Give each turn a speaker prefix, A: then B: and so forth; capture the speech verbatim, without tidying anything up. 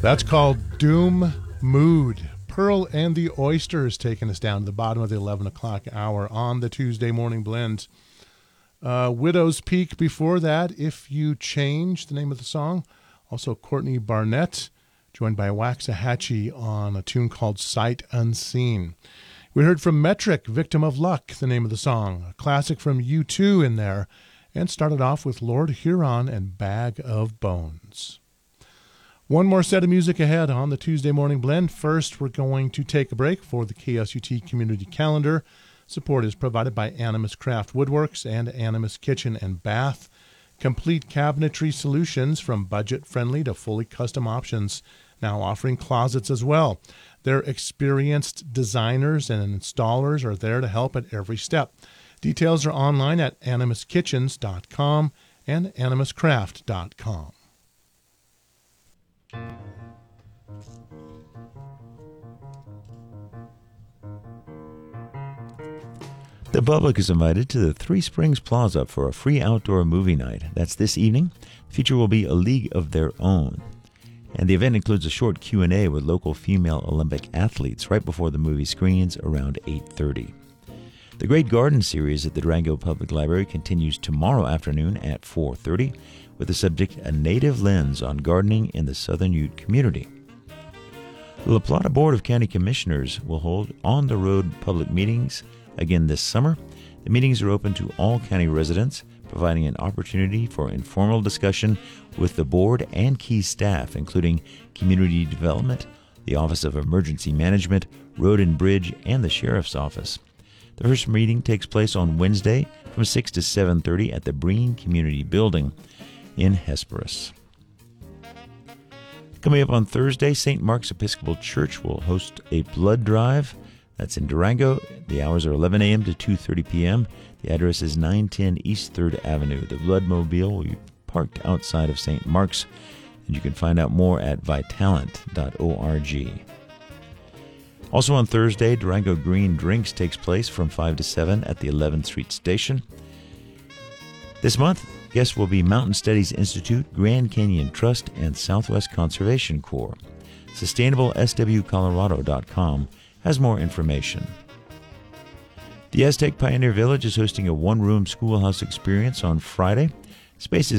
A: That's called Doom Mood. Pearl and the Oysters taking us down to the bottom of the eleven o'clock hour on the Tuesday Morning Blend. Uh, Widow's Peak before that, If You Change, the name of the song. Also Courtney Barnett, joined by Waxahachie on a tune called Sight Unseen. We heard from Metric, Victim of Luck, the name of the song. A classic from U two in there. And started off with Lord Huron and Bag of Bones. One more set of music ahead on the Tuesday Morning Blend. First, we're going to take a break for the K S U T Community Calendar. Support is provided by Animus Craft Woodworks and Animus Kitchen and Bath. Complete cabinetry solutions from budget-friendly to fully custom options, now offering closets as well. Their experienced designers and installers are there to help at every step. Details are online at animus kitchens dot com and animus craft dot com.
B: The public is invited to the Three Springs Plaza for a free outdoor movie night. That's this evening. The feature will be A League of Their Own. And the event includes a short Q and A with local female Olympic athletes right before the movie screens around eight thirty. The Great Garden series at the Durango Public Library continues tomorrow afternoon at four thirty with the subject A Native Lens on Gardening in the Southern Ute Community. The La Plata Board of County Commissioners will hold on-the-road public meetings again this summer. The meetings are open to all county residents, providing an opportunity for informal discussion with the board and key staff, including community development, the Office of Emergency Management, Road and Bridge, and the Sheriff's Office. The first meeting takes place on Wednesday from six to seven thirty at the Breen Community Building in Hesperus. Coming up on Thursday, Saint Mark's Episcopal Church will host a blood drive. That's in Durango. The hours are eleven a.m. to two thirty p.m. The address is nine ten East third Avenue. The bloodmobile will be parked outside of Saint Mark's, and you can find out more at vitalent dot org. Also on Thursday, Durango Green Drinks takes place from five to seven at the eleventh Street Station. This month, guests will be Mountain Studies Institute, Grand Canyon Trust, and Southwest Conservation Corps. sustainable s w colorado dot com has more information. The Aztec Pioneer Village is hosting a one-room schoolhouse experience on Friday. Space is